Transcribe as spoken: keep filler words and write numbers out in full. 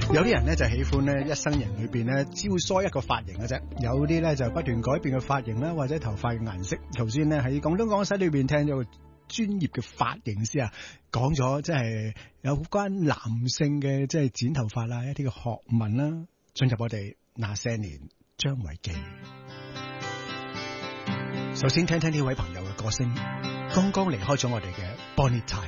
有啲人咧就喜歡咧一生人裏邊咧只會梳一個髮型嘅啫，有啲咧就不斷改變嘅髮型啦，或者頭髮嘅顏色。頭先咧喺廣東廣西裏邊聽咗個專業嘅髮型師啊，講咗即係有關男性嘅即係剪頭髮啦，一啲嘅學問啦，進入我哋那些年張偉記。首先聽聽呢位朋友嘅歌聲，剛剛離開咗我哋嘅 Bonnie Tyler。